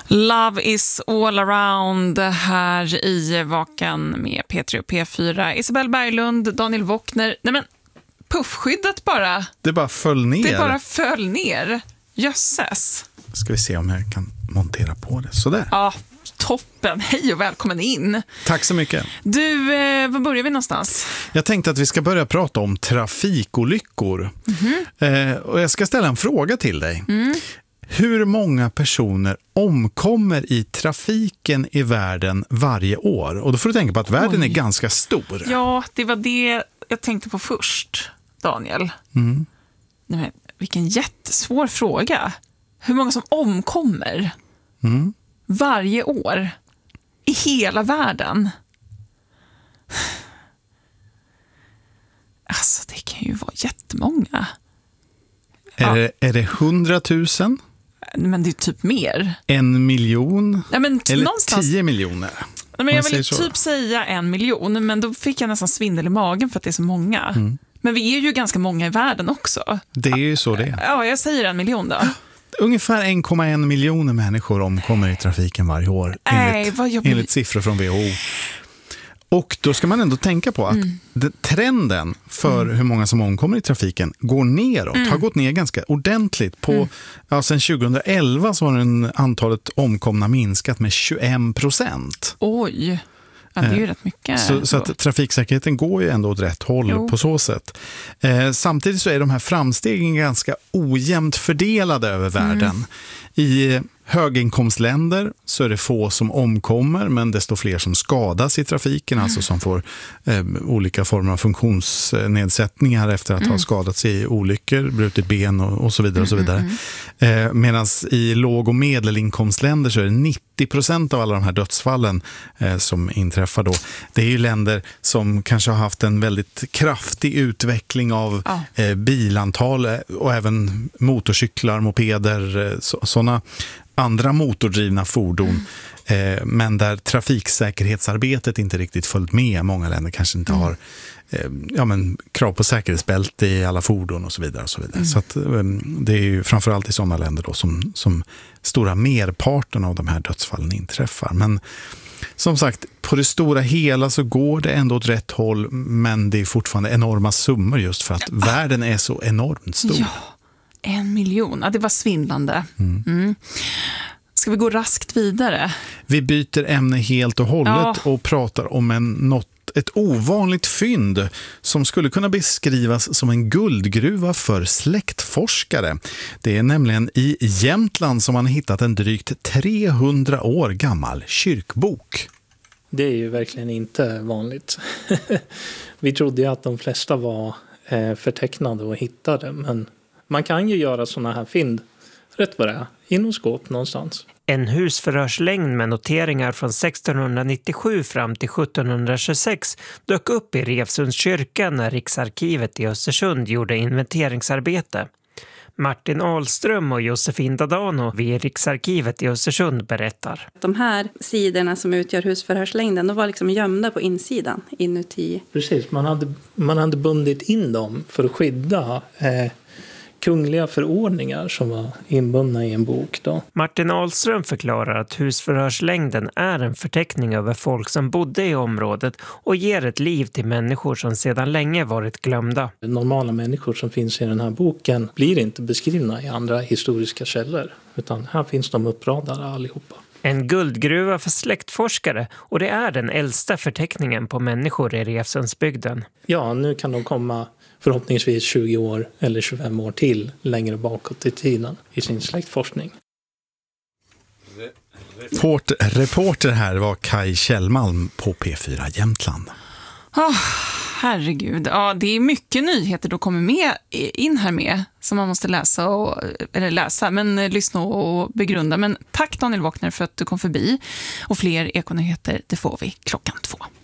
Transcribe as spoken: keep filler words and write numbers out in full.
Love is all around här i Vakan med P tre och P fyra. Isabel Berglund, Daniel Wockner. Nej men, puffskyddet bara. Det bara föll ner. Det bara föll ner. Jösses. Ska vi se om jag kan montera på det. Sådär. Ja, toppen. Hej och välkommen in. Tack så mycket. Du, eh, var börjar vi någonstans? Jag tänkte att vi ska börja prata om trafikolyckor. Mm-hmm. Eh, och jag ska ställa en fråga till dig. Mm. Hur många personer omkommer i trafiken i världen varje år? Och då får du tänka på att världen Oj. är ganska stor. Ja, det var det jag tänkte på först, Daniel. Mm. Nej, men, vilken jättesvår fråga. Hur många som omkommer mm. varje år i hela världen? Alltså, det kan ju vara jättemånga. Är, ja. det, är det hundratusen? Men det är typ mer. En miljon? Ja, men t- eller någonstans... tio miljoner? Ja, men jag vill typ säga en miljon, men då fick jag nästan svindel i magen för att det är så många. Mm. Men vi är ju ganska många i världen också. Det är ju så det är. Ja, jag säger en miljon då. Ungefär en komma en miljoner människor omkommer i trafiken varje år. Enligt, Nej, enligt siffror från W H O. Och då ska man ändå tänka på att mm. trenden för mm. hur många som omkommer i trafiken går neråt. Mm. Har gått ner ganska ordentligt. På, mm. ja, sen tjugohundraelva så har den antalet omkomna minskat med tjugoen procent. Oj, ja, det är ju rätt mycket. Så, så att trafiksäkerheten går ju ändå åt rätt håll jo. på så sätt. Eh, samtidigt så är de här framstegen ganska ojämnt fördelade över världen. Mm. I höginkomstländer så är det få som omkommer, men desto fler som skadas i trafiken, mm. alltså som får eh, olika former av funktionsnedsättningar efter att mm. ha skadats i olyckor, brutit ben och, och så vidare. Och så vidare. Mm, mm. Eh, Medan i låg- och medelinkomstländer så är det nittio procent av alla de här dödsfallen eh, som inträffar då. Det är ju länder som kanske har haft en väldigt kraftig utveckling av ja. eh, bilantal och även motorcyklar, mopeder, eh, så, sådana andra motordrivna fordon, mm. eh, men där trafiksäkerhetsarbetet inte riktigt följt med. Många länder kanske inte mm. har eh, ja, men, krav på säkerhetsbälte i alla fordon och så vidare. Och så vidare. Mm. Så att, eh, det är ju framförallt i sådana länder då som, som stora merparten av de här dödsfallen inträffar. Men som sagt, på det stora hela så går det ändå åt rätt håll, men det är fortfarande enorma summor just för att ja. världen är så enormt stor. Ja. En miljon, ja, det var svindlande. Mm. Mm. Ska vi gå raskt vidare? Vi byter ämne helt och hållet ja. och pratar om en, något, ett ovanligt fynd som skulle kunna beskrivas som en guldgruva för släktforskare. Det är nämligen i Jämtland som man hittat en drygt trehundra år gammal kyrkbok. Det är ju verkligen inte vanligt. Vi trodde ju att de flesta var eh, förtecknade och hittade, men man kan ju göra såna här fynd rätt vad det är, inom skåp någonstans. En husförhörslängd med noteringar från sextonhundranittiosju fram till sjuttonhundratjugosex dök upp i Revsunds kyrka när Riksarkivet i Östersund gjorde inventeringsarbete. Martin Ahlström och Josefin Dadano vid Riksarkivet i Östersund berättar. De här sidorna som utgör husförhörslängden, de var liksom gömda på insidan inuti. Precis, man hade, man hade bundit in dem för att skydda eh, kungliga förordningar som var inbundna i en bok då. Martin Ahlström förklarar att husförhörslängden är en förteckning över folk som bodde i området och ger ett liv till människor som sedan länge varit glömda. Normala människor som finns i den här boken blir inte beskrivna i andra historiska källor, utan här finns de uppradade allihopa. En guldgruva för släktforskare, och det är den äldsta förteckningen på människor i Revsundsbygden. Ja, nu kan de komma förhoppningsvis tjugo år eller tjugofem år till längre bakåt i tiden i sin släktforskning. Reporter, reporter här var Kaj Kjellmalm på P fyra Jämtland. Oh, herregud, ja, det är mycket nyheter då kommer med in här med som man måste läsa, och, eller läsa, men lyssna och begrunda. Men tack Daniel Wockner för att du kom förbi, och fler ekonyheter det får vi klockan två.